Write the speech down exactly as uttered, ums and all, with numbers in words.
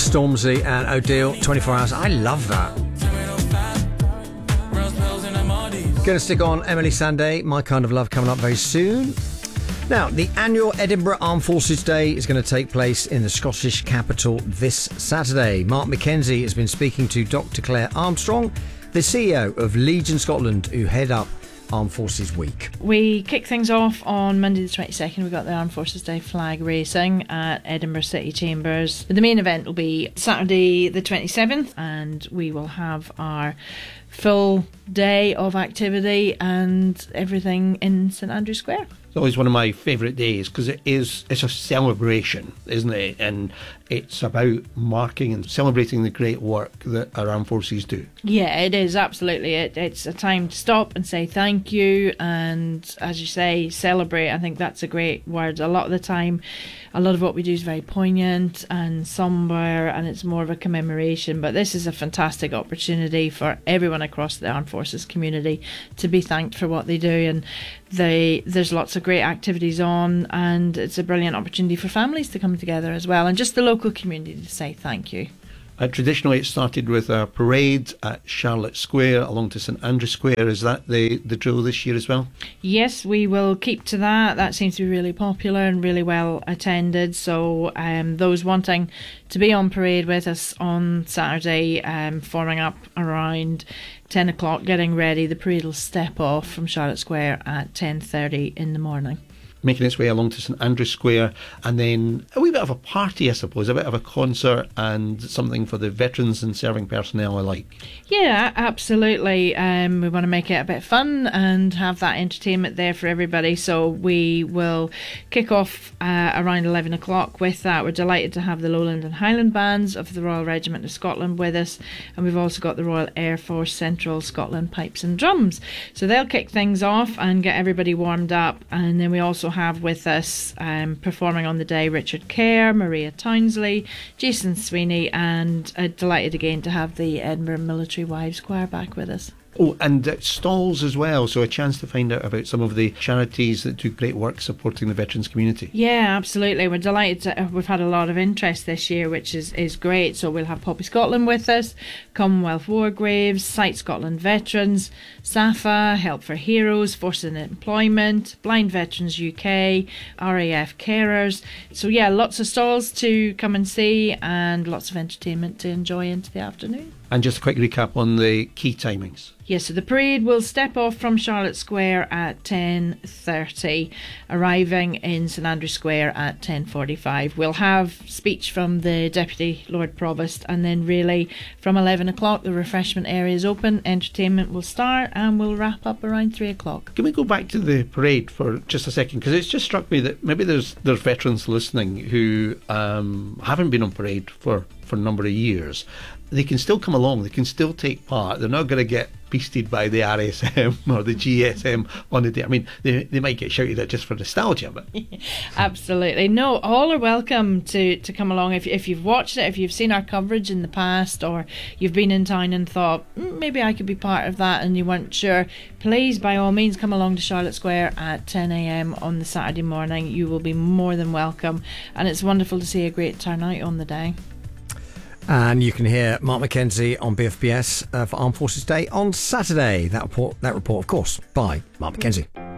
Stormzy and O'Deal, twenty-four hours. I love that. Going to stick on Emily Sandé, My Kind of Love, coming up very soon. Now, the annual Edinburgh Armed Forces Day is going to take place in the Scottish capital this Saturday. Mark Mackenzie has been speaking to Doctor Claire Armstrong, the C E O of Legion Scotland, who head up Armed Forces Week. We kick things off on Monday the twenty-second. We've got the Armed Forces Day flag racing at Edinburgh City Chambers. The main event will be Saturday the twenty-seventh, and we will have our full day of activity and everything in St Andrews Square. It's always one of my favourite days because it is, it's a celebration, isn't it? And it's about marking and celebrating the great work that our armed forces do. Yeah, it is, absolutely. It, it's a time to stop and say thank you and, as you say, celebrate. I think that's a great word. A lot of the time, a lot of what we do is very poignant and sombre, and it's more of a commemoration. But this is a fantastic opportunity for everyone across the armed forces community to be thanked for what they do. And they, there's lots of great activities on, and it's a brilliant opportunity for families to come together as well, and just the local community to say thank you. Uh, traditionally, it started with a parade at Charlotte Square along to St Andrews Square. Is that the, the drill this year as well? Yes, we will keep to that. That seems to be really popular and really well attended. So um, those wanting to be on parade with us on Saturday, um, forming up around ten o'clock, getting ready. The parade will step off from Charlotte Square at ten thirty in the morning. Making its way along to St Andrews Square, and then a wee bit of a party, I suppose, a bit of a concert and something for the veterans and serving personnel alike. Yeah, absolutely. Um, we want to make it a bit fun and have that entertainment there for everybody. So we will kick off uh, around eleven o'clock with that. We're delighted to have the Lowland and Highland Bands of the Royal Regiment of Scotland with us, and we've also got the Royal Air Force Central Scotland Pipes and Drums. So they'll kick things off and get everybody warmed up, and then we also have with us um, performing on the day Richard Kerr, Maria Townsley, Jason Sweeney, and uh, delighted again to have the Edinburgh Military Wives Choir back with us. Oh, and uh, stalls as well, so a chance to find out about some of the charities that do great work supporting the veterans community. Yeah, absolutely. We're delighted to, uh, we've had a lot of interest this year, which is, is great. So we'll have Poppy Scotland with us, Commonwealth War Graves, Sight Scotland Veterans, SAFA, Help for Heroes, Forces in Employment, Blind Veterans U K, R A F Carers. So yeah, lots of stalls to come and see and lots of entertainment to enjoy into the afternoon. And just a quick recap on the key timings. Yes, so the parade will step off from Charlotte Square at ten thirty, arriving in St Andrews Square at ten forty-five. We'll have speech from the Deputy Lord Provost, and then really from eleven o'clock the refreshment area is open, entertainment will start, and we'll wrap up around three o'clock. Can we go back to the parade for just a second? Because it's just struck me that maybe there's there's veterans listening who um, haven't been on parade for, for a number of years. They can still come along, they can still take part. They're not going to get beasted by the R S M or the G S M on the day. I mean, they they might get shouted at just for nostalgia, but absolutely. No, all are welcome to, to come along. If if you've watched it, if you've seen our coverage in the past, or you've been in town and thought, mm, maybe I could be part of that and you weren't sure, please, by all means, come along to Charlotte Square at ten a.m. on the Saturday morning. You will be more than welcome, and it's wonderful to see a great turnout on the day. And you can hear Mark Mackenzie on B F B S uh, for Armed Forces Day on Saturday. That report, that report, of course, by Mark Mackenzie.